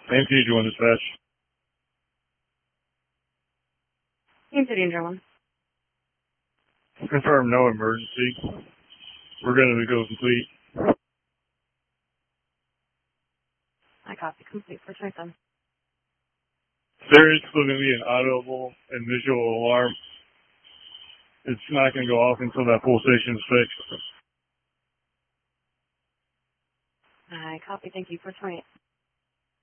Same Danger 1 dispatch. Same Danger 1. Confirm no emergency. We're going to go complete. I copy. Complete for tonight then. There is still going to be an audible and visual alarm. It's not going to go off until that full station's fixed. I copy. Thank you for tonight.